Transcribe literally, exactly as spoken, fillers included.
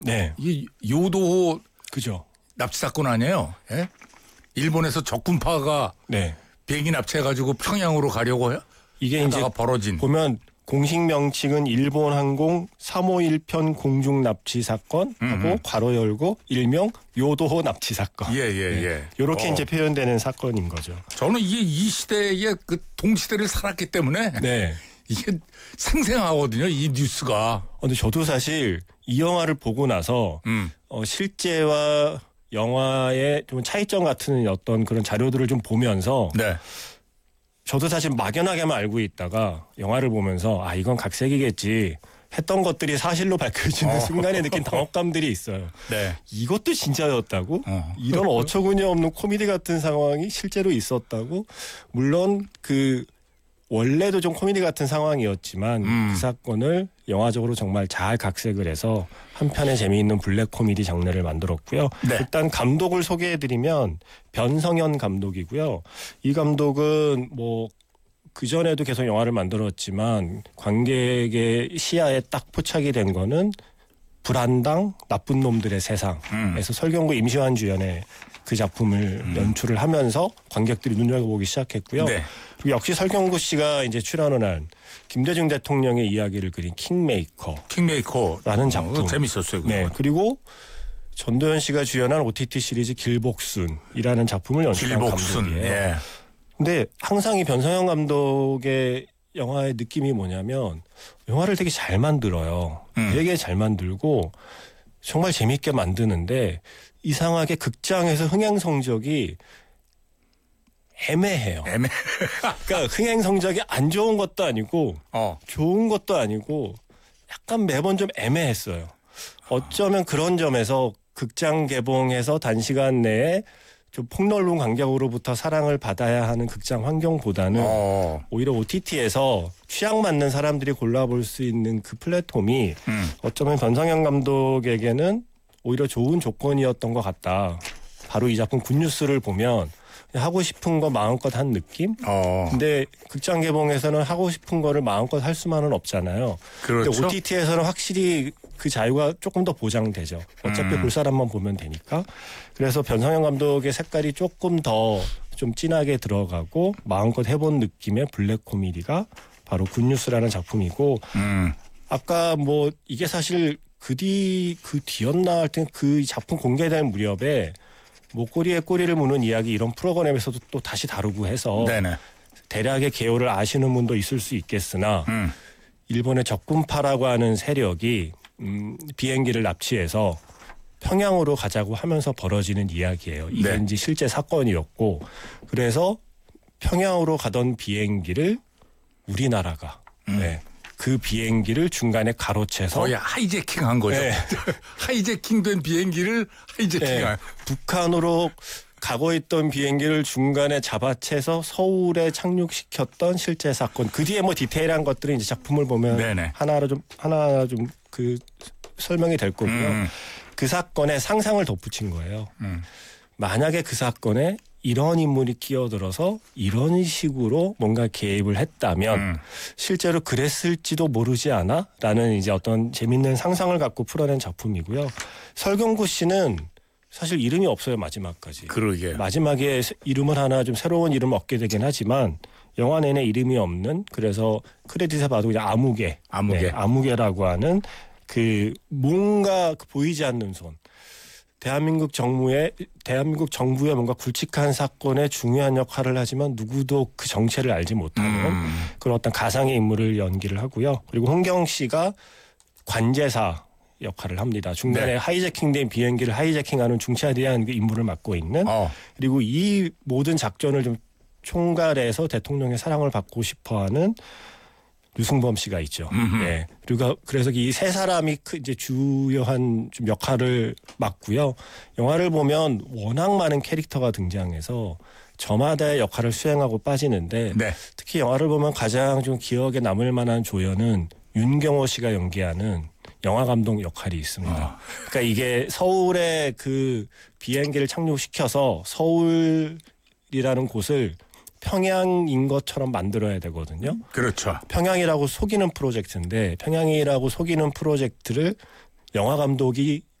네. 이게 요도호 그죠. 납치 사건 아니에요? 예? 일본에서 적군파가 네. 비행기 납치해가지고 평양으로 가려고 해? 이게 이제 벌어진. 보면 공식 명칭은 일본 항공 삼오일 편 공중 납치 사건하고 음음. 괄호 열고 일명 요도호 납치 사건. 예, 예, 예. 이렇게 어. 이제 표현되는 사건인 거죠. 저는 이게 이 시대의 그 동시대를 살았기 때문에 네. 이게 생생하거든요. 이 뉴스가. 어, 근데 저도 사실 이 영화를 보고 나서 음. 어, 실제와 영화의 좀 차이점 같은 어떤 그런 자료들을 좀 보면서 네. 저도 사실 막연하게만 알고 있다가 영화를 보면서 아 이건 각색이겠지 했던 것들이 사실로 밝혀지는 어. 순간에 느낀 당혹감들이 있어요. 네. 이것도 진짜였다고? 어. 이런 어처구니 없는 코미디 같은 상황이 실제로 있었다고? 물론 그 원래도 좀 코미디 같은 상황이었지만 음. 그 사건을 영화적으로 정말 잘 각색을 해서 한편의 재미있는 블랙 코미디 장르를 만들었고요. 네. 일단 감독을 소개해드리면 변성현 감독이고요. 이 감독은 뭐 그전에도 계속 영화를 만들었지만 관객의 시야에 딱 포착이 된 거는 불안당 나쁜 놈들의 세상에서 음. 설경구 임시완 주연의 그 작품을 음. 연출을 하면서 관객들이 눈여겨보기 시작했고요. 네. 그리고 역시 설경구 씨가 이제 출연을 한 김대중 대통령의 이야기를 그린 킹메이커. 킹메이커. 라는 작품. 어, 재밌었어요. 네. 그리고 전도연 씨가 주연한 오티티 시리즈 길복순이라는 작품을 연출한 길복순. 감독이에요. 예. 근데 항상 이 변성현 감독의 영화의 느낌이 뭐냐면 영화를 되게 잘 만들어요. 음. 되게 잘 만들고 정말 재밌게 만드는데 이상하게 극장에서 흥행 성적이 애매해요. 애매. 그러니까 흥행 성적이 안 좋은 것도 아니고 어. 좋은 것도 아니고 약간 매번 좀 애매했어요. 어쩌면 그런 점에서 극장 개봉해서 단시간 내에 좀 폭넓은 관객으로부터 사랑을 받아야 하는 극장 환경보다는 어. 오히려 오티티에서 취향 맞는 사람들이 골라볼 수 있는 그 플랫폼이 음. 어쩌면 변성현 감독에게는 오히려 좋은 조건이었던 것 같다. 바로 이 작품 굿뉴스를 보면 하고 싶은 거 마음껏 한 느낌? 어. 근데 극장 개봉에서는 하고 싶은 거를 마음껏 할 수만은 없잖아요. 그렇죠. 근데 오티티에서는 확실히 그 자유가 조금 더 보장되죠. 어차피 음. 볼 사람만 보면 되니까. 그래서 변성현 감독의 색깔이 조금 더 좀 진하게 들어가고 마음껏 해본 느낌의 블랙 코미디가 바로 굿뉴스라는 작품이고 음. 아까 뭐 이게 사실 그 뒤 그 뒤였나 할 때 그 작품 공개된 무렵에 목꼬리에 꼬리를 무는 이야기 이런 프로그램에서도 또 다시 다루고 해서 네네. 대략의 개요를 아시는 분도 있을 수 있겠으나 음. 일본의 적군파라고 하는 세력이 음, 비행기를 납치해서 평양으로 가자고 하면서 벌어지는 이야기예요. 이게 네. 이제 실제 사건이었고 그래서 평양으로 가던 비행기를 우리나라가 음. 네, 그 비행기를 중간에 가로채서 거의 하이제킹한 거죠. 네. 하이제킹된 비행기를 하이제킹한. 네, 북한으로 가고 있던 비행기를 중간에 잡아채서 서울에 착륙시켰던 실제 사건. 그 뒤에 뭐 디테일한 것들은 이제 작품을 보면 네네. 하나로 좀 하나 좀 그 설명이 될 거고요. 음. 그 사건에 상상을 덧붙인 거예요. 음. 만약에 그 사건에 이런 인물이 끼어들어서 이런 식으로 뭔가 개입을 했다면 음. 실제로 그랬을지도 모르지 않아? 라는 이제 어떤 재밌는 상상을 갖고 풀어낸 작품이고요. 설경구 씨는 사실 이름이 없어요, 마지막까지. 그러게요. 마지막에 이름을 하나 좀 새로운 이름을 얻게 되긴 하지만 영화 내내 이름이 없는 그래서 크레딧에 봐도 그냥 아무개. 아무개. 네, 아무개라고 하는 그 뭔가 보이지 않는 손. 대한민국 정부의 대한민국 정부의 뭔가 굵직한 사건에 중요한 역할을 하지만 누구도 그 정체를 알지 못하는 음. 그런 어떤 가상의 인물을 연기를 하고요. 그리고 홍경 씨가 관제사 역할을 합니다. 중간에 네. 하이제킹된 비행기를 하이제킹하는 중차대한 그 임무를 맡고 있는 어. 그리고 이 모든 작전을 좀 총괄해서 대통령의 사랑을 받고 싶어하는 유승범 씨가 있죠. 음흠. 예. 그리고 그래서 이 세 사람이 그 이제 주요한 좀 역할을 맡고요. 영화를 보면 워낙 많은 캐릭터가 등장해서 저마다의 역할을 수행하고 빠지는데 네. 특히 영화를 보면 가장 좀 기억에 남을 만한 조연은 윤경호 씨가 연기하는 영화 감독 역할이 있습니다. 어. 그러니까 이게 서울에 그 비행기를 착륙시켜서 서울이라는 곳을 평양인 것처럼 만들어야 되거든요. 그렇죠. 평양이라고 속이는 프로젝트인데 평양이라고 속이는 프로젝트를 영화 감독이